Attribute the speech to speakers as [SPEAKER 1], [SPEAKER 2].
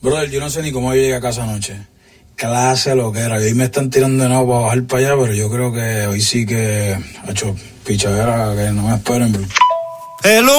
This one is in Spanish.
[SPEAKER 1] Brother, yo no sé ni cómo yo llegué a casa anoche. Clase lo que era. Y hoy me están tirando de nuevo para bajar para allá, pero yo creo que hoy sí que ha hecho pichadera, que no me esperen. Hello.